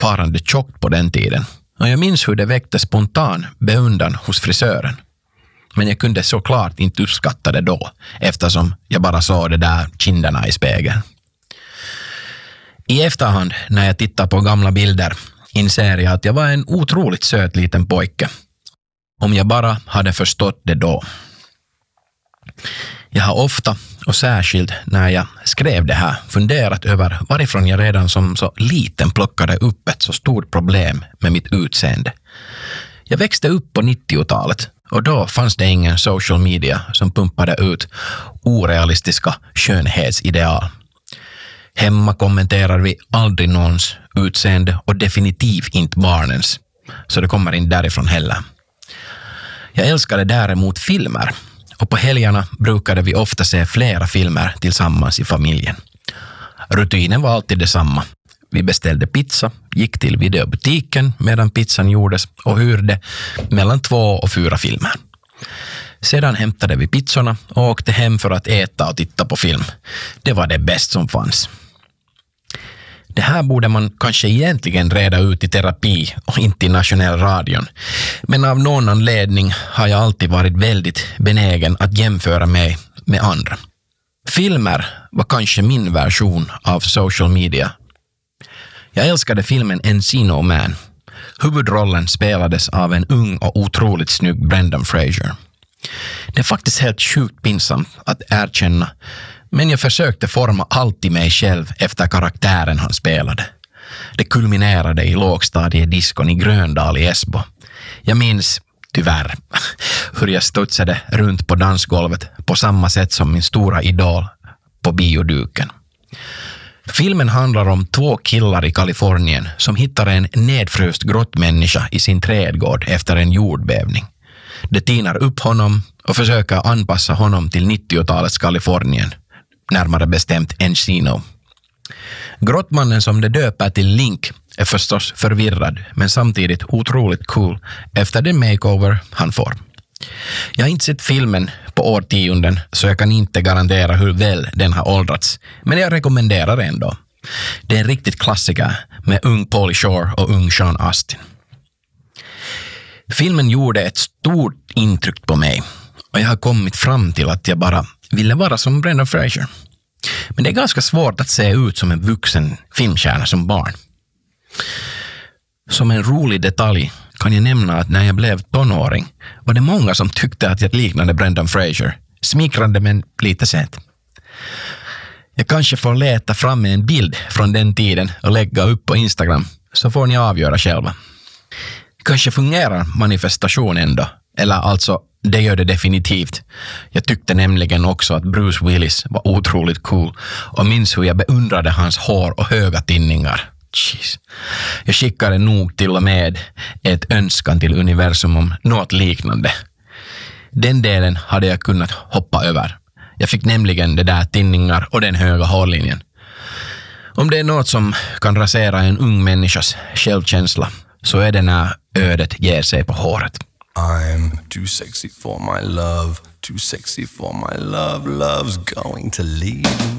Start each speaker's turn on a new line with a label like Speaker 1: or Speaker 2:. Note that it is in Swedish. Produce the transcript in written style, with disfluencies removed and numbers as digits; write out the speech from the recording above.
Speaker 1: fortfarande tjockt på den tiden. Och jag minns hur det väckte spontan beundran hos frisören. Men jag kunde såklart inte uppskatta det då, eftersom jag bara såg det där kinderna i spegeln. I efterhand, när jag tittar på gamla bilder, inser jag att jag var en otroligt söt liten pojke. Om jag bara hade förstått det då. Jag har ofta, och särskilt när jag skrev det här, funderat över varifrån jag redan som så liten plockade upp ett så stort problem med mitt utseende. Jag växte upp på 90-talet och då fanns det ingen social media som pumpade ut orealistiska skönhetsideal. Hemma kommenterar vi aldrig någons utseende och definitivt inte barnens, så det kommer inte därifrån heller. Jag älskade däremot filmer. Och på helgerna brukade vi ofta se flera filmer tillsammans i familjen. Rutinen var alltid detsamma. Vi beställde pizza, gick till videobutiken medan pizzan gjordes och hyrde mellan 2 och 4 filmer. Sedan hämtade vi pizzorna och åkte hem för att äta och titta på film. Det var det bästa som fanns. Det här borde man kanske egentligen reda ut i terapi och inte i nationell radion. Men av någon anledning har jag alltid varit väldigt benägen att jämföra mig med andra. Filmer var kanske min version av social media. Jag älskade filmen Encino Man. Huvudrollen spelades av en ung och otroligt snygg Brendan Fraser. Det är faktiskt helt sjukt pinsamt att erkänna, men jag försökte forma allt i mig själv efter karaktären han spelade. Det kulminerade i lågstadiediskon i Gröndal i Esbo. Jag minns, tyvärr, hur jag studsade runt på dansgolvet på samma sätt som min stora idol på bioduken. Filmen handlar om 2 killar i Kalifornien som hittar en nedfryst grottmänniska i sin trädgård efter en jordbävning. De tinar upp honom och försöker anpassa honom till 90-talets Kalifornien, närmare bestämt Encino. Grottmannen som de döper till Link är förstås förvirrad, men samtidigt otroligt cool efter den makeover han får. Jag har inte sett filmen på årtionden, så jag kan inte garantera hur väl den har åldrats, men jag rekommenderar ändå. Det är en riktigt klassiker med ung Pauly Shore och ung Sean Astin. Filmen gjorde ett stort intryck på mig och jag har kommit fram till att jag bara ville vara som Brendan Fraser. Men det är ganska svårt att se ut som en vuxen filmstjärna som barn. Som en rolig detalj kan jag nämna att när jag blev tonåring var det många som tyckte att jag liknade Brendan Fraser. Smickrande men lite sent. Jag kanske får leta fram en bild från den tiden och lägga upp på Instagram, så får ni avgöra själva. Kanske fungerar manifestation ändå, eller alltså det gör det definitivt. Jag tyckte nämligen också att Bruce Willis var otroligt cool och minns hur jag beundrade hans hår och höga tinningar. Jeez. Jag skickade nog till och med ett önskan till universum om något liknande. Den delen hade jag kunnat hoppa över. Jag fick nämligen det där tinningar och den höga hårlinjen. Om det är något som kan rasera en ung människas självkänsla, så är det när ödet ger sig på håret.
Speaker 2: I'm too sexy for my love, too sexy for my love, love's going to leave.